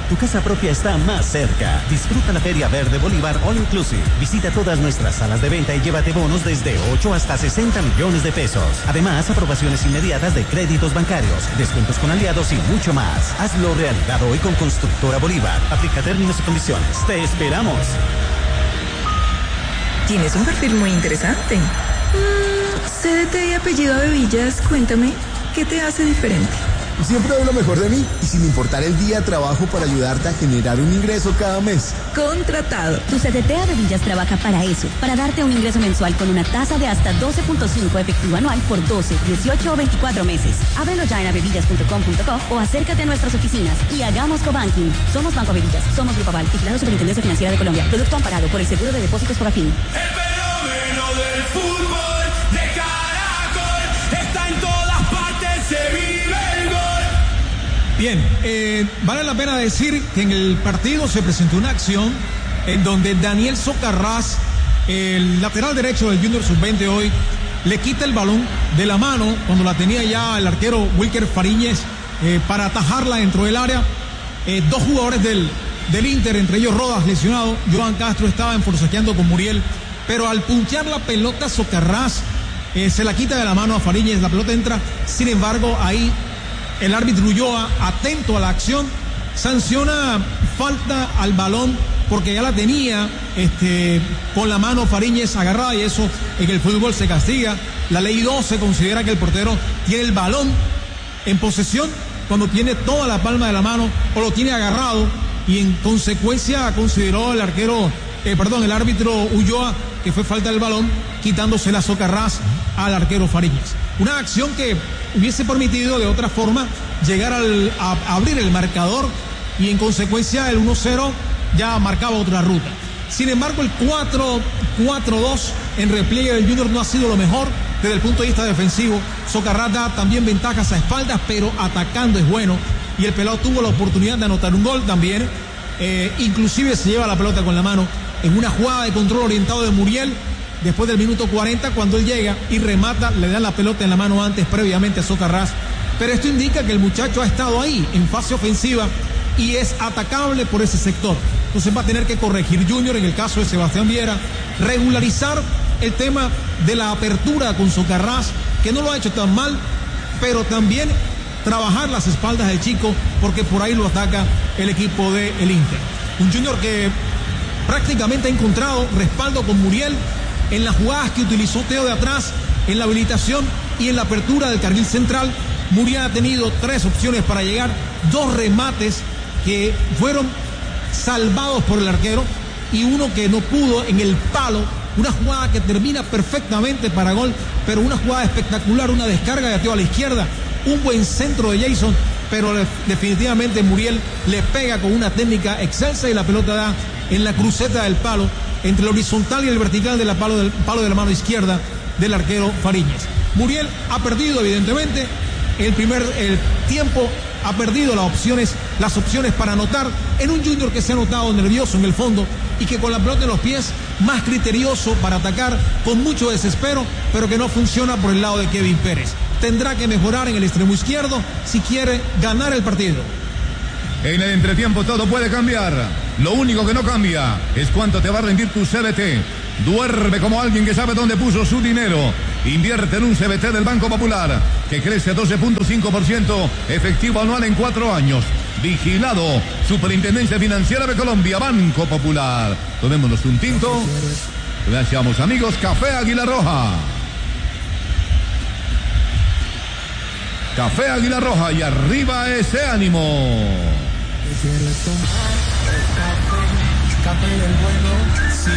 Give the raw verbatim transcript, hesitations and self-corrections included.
tu casa propia está más cerca. Disfruta la Feria Verde Bolívar All Inclusive. Visita todas nuestras salas de venta y llévate bonos desde ocho hasta sesenta millones de pesos. Además, aprobaciones inmediatas de créditos bancarios, descuentos con aliados y mucho más. Hazlo realidad hoy con Constructora Bolívar. Aplica términos y condiciones. ¡Te esperamos! Tienes un perfil muy interesante. Mm, C D T y apellido Bevillas, cuéntame, ¿qué te hace diferente? Siempre doy lo mejor de mí y sin importar el día trabajo para ayudarte a generar un ingreso cada mes. Contratado. Tu C D T a Bevillas trabaja para eso, para darte un ingreso mensual con una tasa de hasta doce punto cinco efectivo anual por doce, dieciocho o veinticuatro meses. Ábrelo ya en abevillas punto com punto co o acércate a nuestras oficinas y hagamos cobanking. Somos Banco Abevillas, somos Grupo Aval, vigilado Superintendencia Financiera de Colombia. Producto amparado por el Seguro de Depósitos Fogafín. El fenómeno del fútbol de Caracol está en todas partes, se vive el gol. Bien, eh, vale la pena decir que en el partido se presentó una acción en donde Daniel Socarrás, el lateral derecho del Junior sub veinte hoy, le quita el balón de la mano cuando la tenía ya el arquero Wilker Fariñez eh, para atajarla dentro del área. Eh, dos jugadores del, del Inter, entre ellos Rodas lesionado, Joan Castro estaba enforcejeando con Muriel, pero al punchear la pelota Socarrás eh, se la quita de la mano a Fariñez, la pelota entra, sin embargo ahí el árbitro Ulloa, atento a la acción, sanciona falta al balón porque ya la tenía este, con la mano Fariñez agarrada, y eso en el fútbol se castiga. La ley doce considera que el portero tiene el balón en posesión cuando tiene toda la palma de la mano o lo tiene agarrado, y en consecuencia consideró el arquero, eh, perdón, el árbitro Ulloa que fue falta del balón, quitándose la Socarrás al arquero Fariñez. Una acción que hubiese permitido de otra forma llegar al, a, a abrir el marcador, y en consecuencia el uno cero ya marcaba otra ruta. Sin embargo, el cuatro cuatro dos en repliegue del Junior no ha sido lo mejor desde el punto de vista defensivo. Socarrás da también ventajas a espaldas, pero atacando es bueno, y el pelado tuvo la oportunidad de anotar un gol también, eh, inclusive se lleva la pelota con la mano en una jugada de control orientado de Muriel. Después del minuto cuarenta, cuando él llega y remata, le dan la pelota en la mano antes, previamente a Socarrás. Pero esto indica que el muchacho ha estado ahí en fase ofensiva y es atacable por ese sector. Entonces va a tener que corregir Junior, en el caso de Sebastián Viera, regularizar el tema de la apertura con Socarrás, que no lo ha hecho tan mal, pero también trabajar las espaldas del chico, porque por ahí lo ataca el equipo del Inter. Un Junior que prácticamente ha encontrado respaldo con Muriel en las jugadas que utilizó Teo de atrás, en la habilitación y en la apertura del carril central. Muriel ha tenido tres opciones para llegar, dos remates que fueron salvados por el arquero y uno que no pudo en el palo, una jugada que termina perfectamente para gol, pero una jugada espectacular, una descarga de Teo a la izquierda, un buen centro de Jason, pero definitivamente Muriel le pega con una técnica excelsa y la pelota da en la cruceta del palo, entre el horizontal y el vertical del palo, del palo de la mano izquierda del arquero Fariñez. Muriel ha perdido evidentemente el primer el tiempo, ha perdido las opciones, las opciones para anotar en un Junior que se ha notado nervioso en el fondo y que con la pelota en los pies, más criterioso para atacar, con mucho desespero, pero que no funciona por el lado de Kevin Pérez. Tendrá que mejorar en el extremo izquierdo si quiere ganar el partido. En el entretiempo todo puede cambiar. Lo único que no cambia es cuánto te va a rendir tu C B T. Duerme como alguien que sabe dónde puso su dinero. Invierte en un C B T del Banco Popular que crece a doce punto cinco por ciento efectivo anual en cuatro años. Vigilado Superintendencia Financiera de Colombia, Banco Popular. Tomémonos un tinto. Gracias, amigos. Café Águila Roja. Café Águila Roja y arriba ese ánimo. Quieres tomar el café, café del bueno.